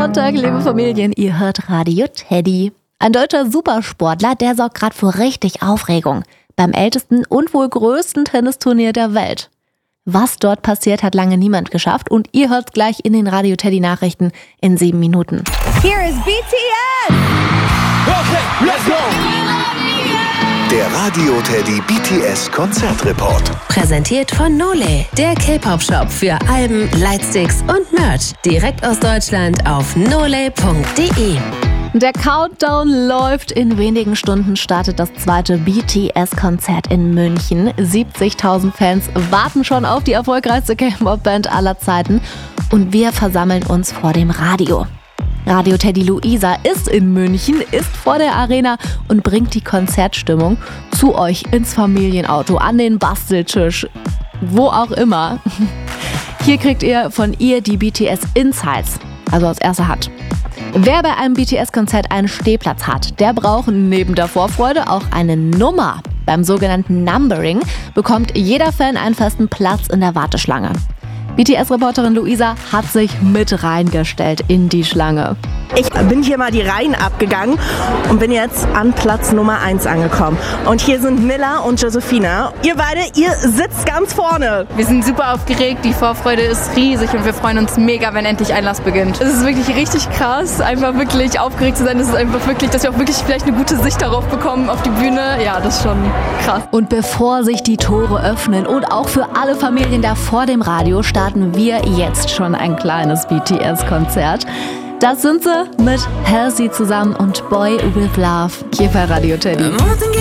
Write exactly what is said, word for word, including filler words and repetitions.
Sonntag, liebe Familien, ihr hört Radio Teddy. Ein deutscher Supersportler, der sorgt gerade für richtig Aufregung beim ältesten und wohl größten Tennisturnier der Welt. Was dort passiert, hat lange niemand geschafft und ihr hört's gleich in den Radio Teddy Nachrichten in sieben Minuten. Here is B T S! Okay, let's go! Der Radio Teddy B T S Konzertreport. Präsentiert von Nole, der K-Pop-Shop für Alben, Lightsticks und Merch. Direkt aus Deutschland auf nole punkt de. Der Countdown läuft. In wenigen Stunden startet das zweite B T S-Konzert in München. siebzigtausend Fans warten schon auf die erfolgreichste K-Pop-Band aller Zeiten. Und wir versammeln uns vor dem Radio. Radio Teddy Luisa ist in München, ist vor der Arena und bringt die Konzertstimmung zu euch ins Familienauto, an den Basteltisch, wo auch immer. Hier kriegt ihr von ihr die B T S-Insights, also aus erster Hand. Wer bei einem B T S-Konzert einen Stehplatz hat, der braucht neben der Vorfreude auch eine Nummer. Beim sogenannten Numbering bekommt jeder Fan einen festen Platz in der Warteschlange. B T S-Reporterin Luisa hat sich mit reingestellt in die Schlange. Ich bin hier mal die Reihen abgegangen und bin jetzt an Platz Nummer eins angekommen. Und hier sind Milla und Josephina. Ihr beide, ihr sitzt ganz vorne. Wir sind super aufgeregt, die Vorfreude ist riesig und wir freuen uns mega, wenn endlich Einlass beginnt. Es ist wirklich richtig krass, einfach wirklich aufgeregt zu sein. Es ist einfach wirklich, dass wir auch wirklich vielleicht eine gute Sicht darauf bekommen, auf die Bühne. Ja, das ist schon krass. Und bevor sich die Tore öffnen und auch für alle Familien da vor dem Radio starten wir jetzt schon ein kleines B T S-Konzert. Das sind sie mit Halsey zusammen und Boy With Love hier bei Radio Teddy.